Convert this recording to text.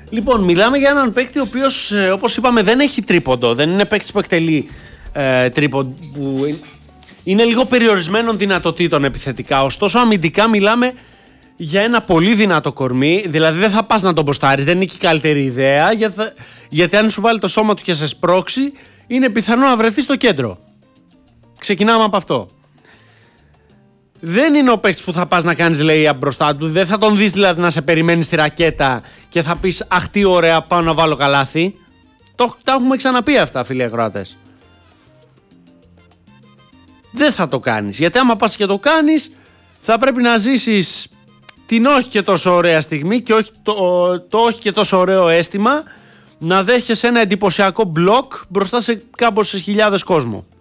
Λοιπόν, μιλάμε για έναν παίκτη ο οποίος, όπως είπαμε, δεν έχει τρίποντο. Δεν είναι παίκτης που εκτελεί τρίποντο. Είναι λίγο περιορισμένων δυνατοτήτων επιθετικά. Ωστόσο, αμυντικά μιλάμε για ένα πολύ δυνατό κορμί. Δηλαδή, δεν θα πας να τον ποστάρεις. Δεν είναι και η καλύτερη ιδέα. Γιατί αν σου βάλει το σώμα του και σε σπρώξει, είναι πιθανό να βρεθεί στο κέντρο. Ξεκινάμε από αυτό. Δεν είναι ο παίκτης που θα πας να κάνεις layup μπροστά του. Δεν θα τον δεις δηλαδή να σε περιμένει στη ρακέτα και θα πεις αχ τι ωραία, πάω να βάλω καλάθι. Τα έχουμε ξαναπεί αυτά, φίλοι ακροατές. Δεν θα το κάνεις. Γιατί άμα πας και το κάνεις, θα πρέπει να ζήσεις την όχι και τόσο ωραία στιγμή και όχι το όχι και τόσο ωραίο αίσθημα να δέχεσαι ένα εντυπωσιακό μπλοκ μπροστά σε κάμποσες χιλιάδες κόσμο.